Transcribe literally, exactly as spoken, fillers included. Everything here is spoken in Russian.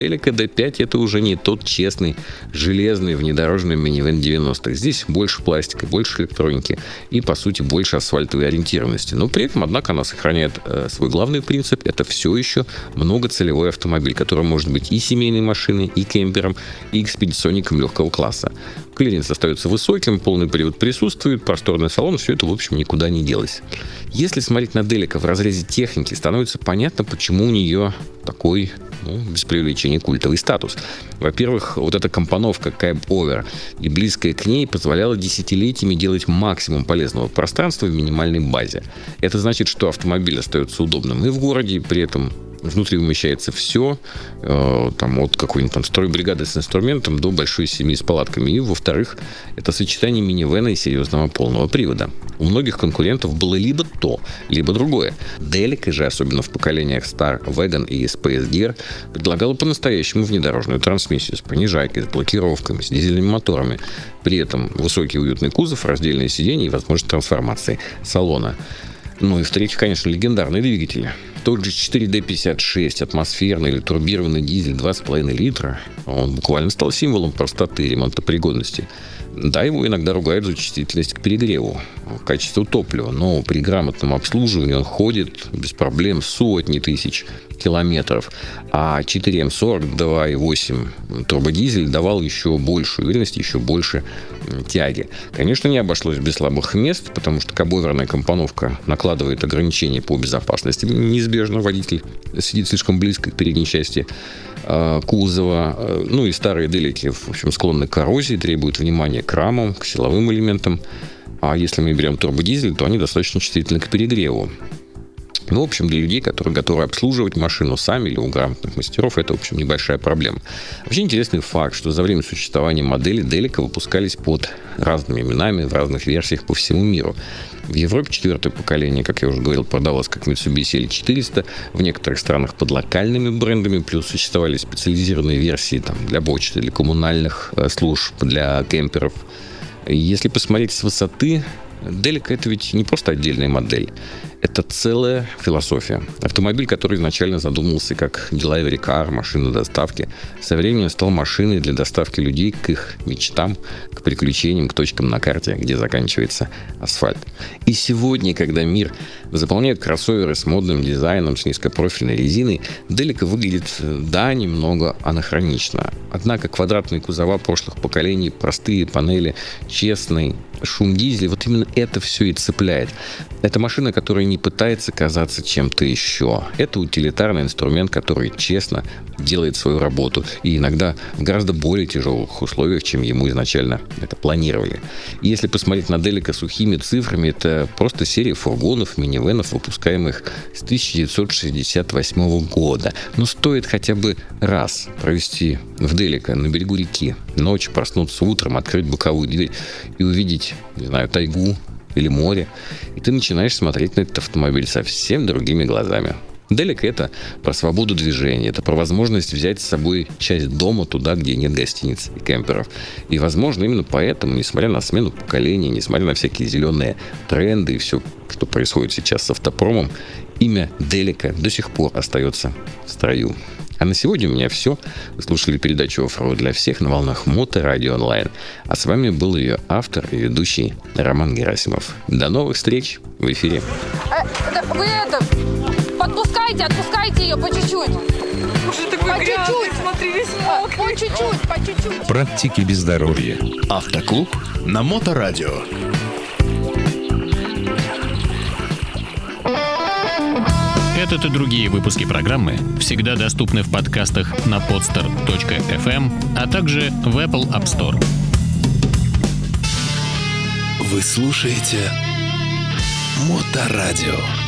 Делика ди пять — это уже не тот честный, железный внедорожный минивэн девяностых. Здесь больше пластика, больше электроники и, по сути, больше асфальтовой ориентированности. Но при этом, однако, она сохраняет э, свой главный принцип. Это все еще многоцелевой автомобиль, который может быть и семейной машиной, и кемпером, и экспедиционником легкого класса. Клиренс остается высоким, полный привод присутствует, просторный салон, все это, в общем, никуда не делось. Если смотреть на Делика в разрезе техники, становится понятно, почему у нее такой, ну, без преувеличения, культовый статус. Во-первых, вот эта компоновка Cab-Over и близкая к ней позволяла десятилетиями делать максимум полезного пространства в минимальной базе. Это значит, что автомобиль остается удобным и в городе, и при этом внутри умещается все, э, там, от какой-нибудь там стройбригады с инструментом до большой семьи с палатками. И, во-вторых, это сочетание минивэна и серьезного полного привода. У многих конкурентов было либо то, либо другое. Делика же, особенно в поколениях Star, Wagon и Space Gear, предлагала по-настоящему внедорожную трансмиссию с понижайкой, с блокировками, с дизельными моторами. При этом высокий уютный кузов, раздельные сиденья и возможность трансформации салона. Ну и в-третьих, конечно, легендарные двигатели. Тот же четыре дэ пятьдесят шесть, атмосферный или турбированный дизель два с половиной литра, он буквально стал символом простоты и ремонтопригодности. Да, его иногда ругают за чувствительность к перегреву, качеству топлива, но при грамотном обслуживании он ходит без проблем сотни тысяч километров. А четыре эм сорок два и восемь турбодизель давал еще большую уверенность, еще больше тяги. Конечно, не обошлось без слабых мест, потому что кабоверная компоновка накладывает ограничения по безопасности. Неизбежно водитель сидит слишком близко к передней части э, кузова. Ну и старые делики, в общем, склонны к коррозии, требуют внимания к рамам, к силовым элементам. А если мы берем турбодизель, то они достаточно чувствительны к перегреву. Ну, в общем, для людей, которые готовы обслуживать машину сами или у грамотных мастеров, это, в общем, небольшая проблема. Вообще интересный факт, что за время существования модели Делика выпускались под разными именами в разных версиях по всему миру. В Европе четвертое поколение, как я уже говорил, продавалось как Mitsubishi эл четыреста, в некоторых странах под локальными брендами, плюс существовали специализированные версии там, для почты, для коммунальных э, служб, для кемперов. Если посмотреть с высоты, Делика — это ведь не просто отдельная модель. Это целая философия. Автомобиль, который изначально задумывался как delivery car, машина доставки, со временем стал машиной для доставки людей к их мечтам, к приключениям, к точкам на карте, где заканчивается асфальт. И сегодня, когда мир заполняет кроссоверы с модным дизайном, с низкопрофильной резиной, Делика выглядит, да, немного анахронично. Однако квадратные кузова прошлых поколений, простые панели, честный шум дизеля, вот именно это все и цепляет. Это машина, которая не пытается казаться чем-то еще. Это утилитарный инструмент, который честно делает свою работу. И иногда в гораздо более тяжелых условиях, чем ему изначально это планировали. И если посмотреть на Делика сухими цифрами, это просто серия фургонов, минивэнов, выпускаемых с тысяча девятьсот шестьдесят восьмого года. Но стоит хотя бы раз провести в Делика на берегу реки, ночью проснуться утром, открыть боковую дверь и увидеть, не знаю, тайгу или море, и ты начинаешь смотреть на этот автомобиль совсем другими глазами. Делика — это про свободу движения, это про возможность взять с собой часть дома туда, где нет гостиниц и кемперов. И, возможно, именно поэтому, несмотря на смену поколений, несмотря на всякие зеленые тренды и все, что происходит сейчас с автопромом, имя Делика до сих пор остается в строю. А на сегодня у меня все. Вы слушали передачу «Оффроуд для всех» на волнах Моторадио Онлайн. А с вами был ее автор и ведущий Роман Герасимов. До новых встреч в эфире. А, да, вы это, подпускайте, отпускайте ее по чуть-чуть. Уже такой по грязный, чуть-чуть. смотри, весь мокрый. По чуть-чуть, по чуть-чуть. Практики без здоровья. Автоклуб на Моторадио. Этот и другие выпуски программы всегда доступны в подкастах на podster точка эф эм, а также в Apple App Store. Вы слушаете Моторадио.